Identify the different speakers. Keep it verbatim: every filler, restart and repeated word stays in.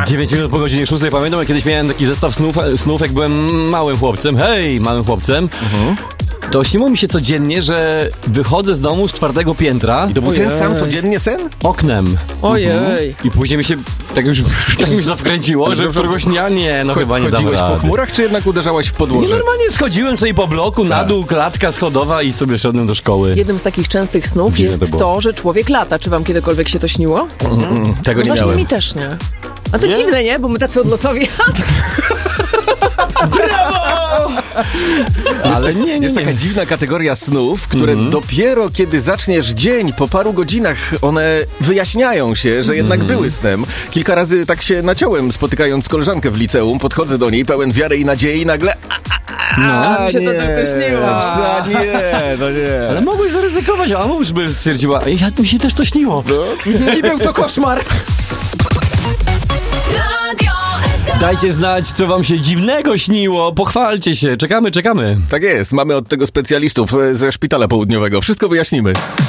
Speaker 1: dziewięć minut po godzinie szóstej. Pamiętam, jak kiedyś miałem taki zestaw snów, snów jak byłem małym chłopcem. Hej, małym chłopcem. Mhm. To śniło mi się codziennie, że wychodzę z domu z czwartego piętra.
Speaker 2: I to był
Speaker 3: Ojej.
Speaker 2: ten sam codziennie sen?
Speaker 1: Oknem.
Speaker 3: Ojej.
Speaker 1: Mhm. I później mi się tak już, tak mi się to wkręciło, że któregoś dnia nie, no
Speaker 2: Cho-
Speaker 1: chyba nie dam
Speaker 2: Chodziłeś
Speaker 1: rady.
Speaker 2: po chmurach, czy jednak uderzałaś w podłoże?
Speaker 1: Nie, normalnie schodziłem sobie po bloku, na dół, klatka schodowa i sobie szedłem do szkoły.
Speaker 3: Jednym z takich częstych snów
Speaker 1: Dziwne
Speaker 3: jest
Speaker 1: to
Speaker 3: to,
Speaker 1: było.
Speaker 3: że człowiek lata. Czy wam kiedykolwiek się to śniło?
Speaker 2: Mm, tego
Speaker 3: No
Speaker 2: nie
Speaker 3: właśnie
Speaker 2: miałem.
Speaker 3: mi też nie. A to
Speaker 1: Nie?
Speaker 3: dziwne, nie? Bo my tacy odlotowi.
Speaker 1: Ale nie, nie,
Speaker 2: Jest
Speaker 1: nie.
Speaker 2: taka dziwna kategoria snów, które
Speaker 1: Mhm.
Speaker 2: dopiero kiedy zaczniesz dzień, po paru godzinach one wyjaśniają się, że jednak
Speaker 1: Mhm.
Speaker 2: były snem. Kilka razy tak się naciąłem, spotykając koleżankę w liceum, podchodzę do niej pełen wiary i nadziei i nagle...
Speaker 3: A, mi się to tylko śniło.
Speaker 2: A nie, no nie.
Speaker 1: Ale mogłeś zaryzykować, a mąż by stwierdziła, ej, ja, mi się też to śniło.
Speaker 3: I był to koszmar.
Speaker 1: Dajcie znać, co wam się dziwnego śniło, pochwalcie się, czekamy, czekamy.
Speaker 2: Tak jest, mamy od tego specjalistów e, ze szpitala południowego. Wszystko wyjaśnimy.